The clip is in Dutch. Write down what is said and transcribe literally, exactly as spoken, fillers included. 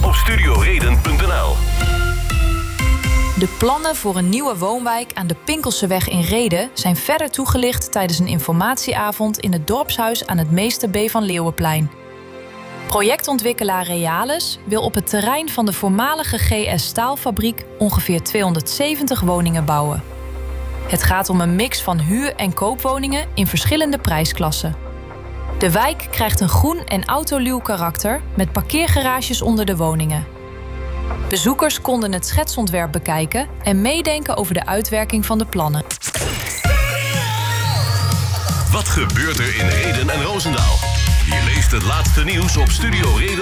op studioreden punt n l. De plannen voor een nieuwe woonwijk aan de Pinkelseweg in Rheden zijn verder toegelicht tijdens een informatieavond in het dorpshuis aan het Meester B. van Leeuwenplein. Projectontwikkelaar Realis wil op het terrein van de voormalige G S Staalfabriek ongeveer tweehonderdzeventig woningen bouwen. Het gaat om een mix van huur- en koopwoningen in verschillende prijsklassen. De wijk krijgt een groen en autoluw karakter met parkeergarages onder de woningen. Bezoekers konden het schetsontwerp bekijken en meedenken over de uitwerking van de plannen. Wat gebeurt er in Rheden en Roosendaal? Je leest het laatste nieuws op studio reden